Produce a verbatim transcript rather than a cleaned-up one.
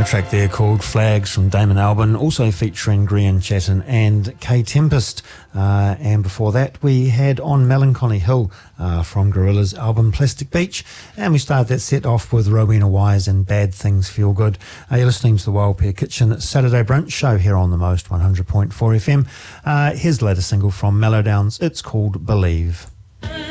A track there called Flags from Damon Albarn, also featuring Grian Chatton and K Tempest. Uh, and before that, we had On Melancholy Hill uh, from Gorillaz' album Plastic Beach. And we started that set off with Rowena Wise and Bad Things Feel Good. Uh, you're listening to the Wild Pear Kitchen Saturday Brunch show here on the Most one hundred point four F M. Uh, here's the latest single from Mellowdowns. It's called Believe.